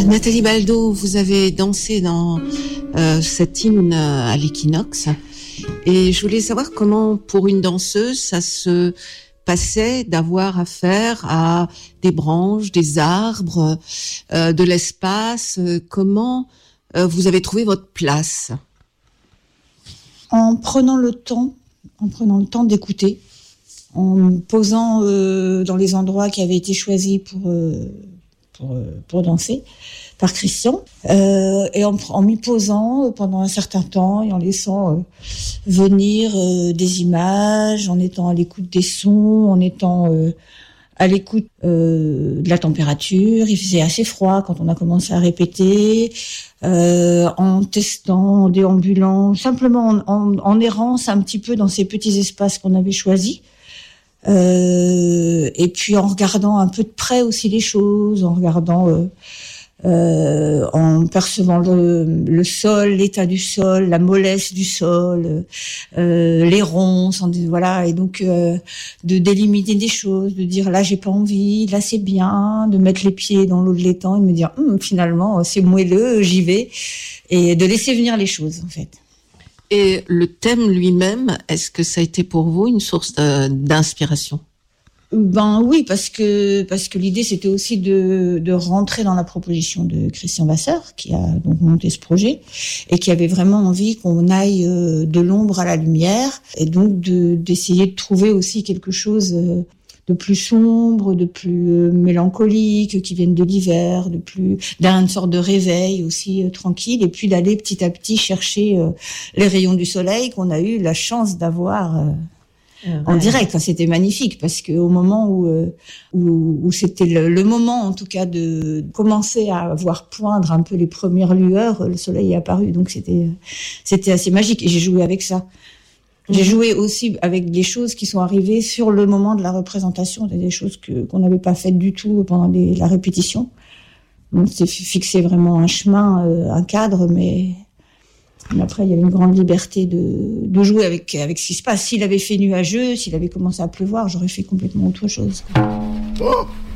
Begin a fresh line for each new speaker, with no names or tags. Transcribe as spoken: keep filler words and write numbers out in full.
Nathalie Baldo, vous avez dansé dans euh, cet hymne à l'équinoxe et je voulais savoir comment, pour une danseuse, ça se passait d'avoir affaire à des branches, des arbres, euh, de l'espace. Comment euh, vous avez trouvé votre place?
En prenant le temps, en prenant le temps d'écouter, en me posant euh, dans les endroits qui avaient été choisis pour euh, pour, euh, pour danser par Christian, euh, et en, en m'y posant pendant un certain temps et en laissant euh, venir euh, des images, en étant à l'écoute des sons, en étant euh, à l'écoute euh, de la température. Il faisait assez froid quand on a commencé à répéter, euh, en testant, en déambulant, simplement en, en, en errance un petit peu dans ces petits espaces qu'on avait choisis. Euh, et puis en regardant un peu de près aussi les choses, en regardant, euh, euh, en percevant le, le sol, l'état du sol, la mollesse du sol, euh, les ronces, voilà, et donc euh, de délimiter des choses, de dire là j'ai pas envie, là c'est bien, de mettre les pieds dans l'eau de l'étang et de me dire hm, finalement c'est moelleux, j'y vais, et de laisser venir les choses en fait.
Et le thème lui-même, est-ce que ça a été pour vous une source d'inspiration?
Ben oui, parce que parce que l'idée c'était aussi de de rentrer dans la proposition de Christian Vasseur, qui a donc monté ce projet et qui avait vraiment envie qu'on aille de l'ombre à la lumière, et donc de d'essayer de trouver aussi quelque chose de plus sombre, de plus mélancolique, qui vienne de l'hiver, de plus d'une sorte de réveil aussi euh, tranquille, et puis d'aller petit à petit chercher euh, les rayons du soleil qu'on a eu la chance d'avoir euh, ouais. en direct. Enfin, c'était magnifique parce que au moment où euh, où, où c'était le, le moment en tout cas de commencer à voir poindre un peu les premières lueurs, le soleil est apparu, donc c'était c'était assez magique et j'ai joué avec ça. J'ai joué aussi avec des choses qui sont arrivées sur le moment de la représentation, des choses que qu'on n'avait pas faites du tout pendant les, la répétition. On s'est fixé vraiment un chemin, euh, un cadre, mais, mais après il y avait une grande liberté de, de jouer avec avec ce qui se passe. S'il avait fait nuageux, s'il avait commencé à pleuvoir, j'aurais fait complètement autre chose. Oh